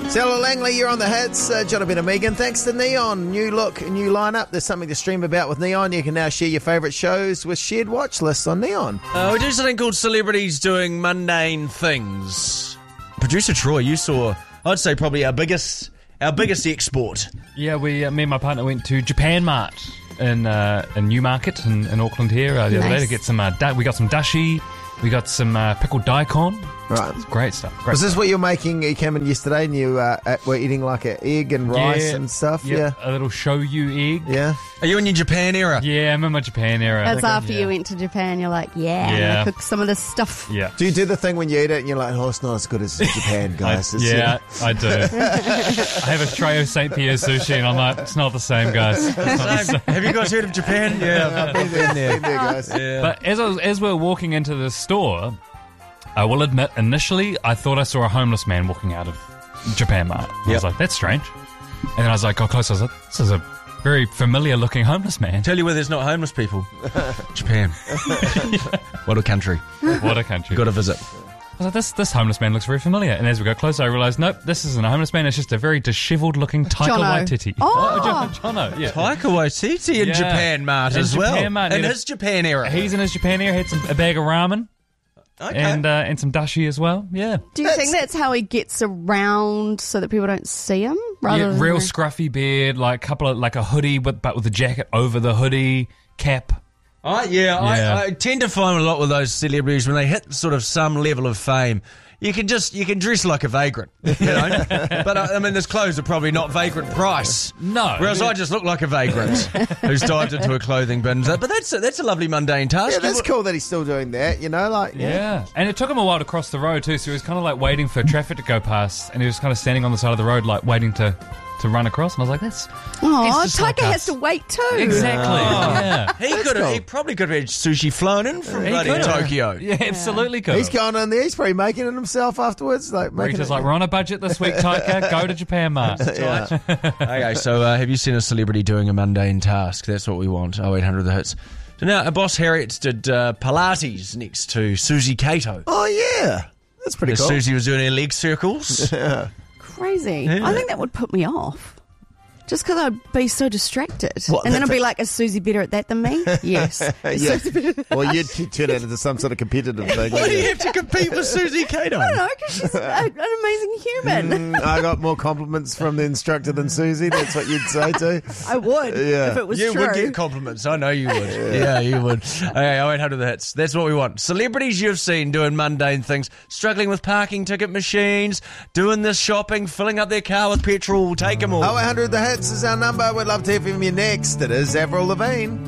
Stella Langley, you're on the hits. Jonathan and Megan, thanks to Neon. New look, new lineup. There's something to stream about with Neon. You can now share your favourite shows with shared watch lists on Neon. We do something called Celebrities Doing Mundane Things. Producer Troy, you saw, I'd say probably our biggest export. Yeah, me and my partner went to Japan Mart in Newmarket in Auckland here the other day to get some. We got some dashi, we got some pickled daikon. Right. It's great stuff. Was this what you're making? You came in yesterday and you were eating like an egg and rice and stuff? Yeah. A little shoyu egg. Yeah. Are you in your Japan era? Yeah, I'm in my Japan era. That's after you went to Japan, you're like, I'm going to cook some of this stuff. Yeah. Do you do the thing when you eat it and you're like, oh, it's not as good as Japan, guys? I do. I have a tray of St. Pierre's sushi and I'm like, it's not the same, guys. It's not the same. Have you guys heard of Japan? Yeah, I've been there. guys. Yeah. But as we were walking into the store, I will admit, initially, I thought I saw a homeless man walking out of Japan Mart. I was like, that's strange. And then I was like, got close, I was like, this is a very familiar-looking homeless man. Tell you where there's not homeless people. Japan. What a country. What a country. You've got to visit. I was like, this homeless man looks very familiar. And as we got closer, I realised, nope, this isn't a homeless man. It's just a very dishevelled-looking Taika Waititi. Jono, yeah. Taika Waititi in Japan Mart as well. In his Japan era. He's in his Japan era. Had a bag of ramen. Okay. And some dashi as well, yeah. Do you think that's how he gets around so that people don't see him? Real scruffy beard, like a hoodie, but with a jacket over the hoodie, cap. I tend to find a lot with those celebrities when they hit sort of some level of fame. You can dress like a vagrant, you know. But I mean, his clothes are probably not vagrant price. No. Whereas I just look like a vagrant who's dived into a clothing bin. But that's a lovely mundane task. Yeah, that's cool that he's still doing that, you know, like. Yeah. And it took him a while to cross the road too, so he was kind of like waiting for traffic to go past, and he was kind of standing on the side of the road, like waiting to run across, and I was like, that's... Oh, Taika has to wait too. Exactly. Yeah. He probably could have had sushi flown in from bloody Tokyo. Yeah, absolutely could. He's going on there, he's probably making it himself afterwards. Rita's like, we're on a budget this week, Taika, go to Japan Mart. Okay, so have you seen a celebrity doing a mundane task? That's what we want. 0800 The Hits. So now, Boss Harriet did Pilates next to Susie Cato. Oh, yeah. That's pretty cool. Susie was doing her leg circles. Crazy. Yeah. I think that would put me off. Just because I'd be so distracted. And then I'd be like, is Susie better at that than me? Yes. Well, you'd turn it into some sort of competitive thing. Why do you have to compete with Susie Cato? I don't know, because she's an amazing human. I got more compliments from the instructor than Susie. That's what you'd say too. I would, if it was true. You would get compliments. I know you would. Yeah, you would. Okay, 0800 The Hits. That's what we want. Celebrities you've seen doing mundane things, struggling with parking ticket machines, doing this shopping, filling up their car with petrol. Take them all. 0800 The Hits is our number. We'd love to hear from you next. It is Avril Lavigne.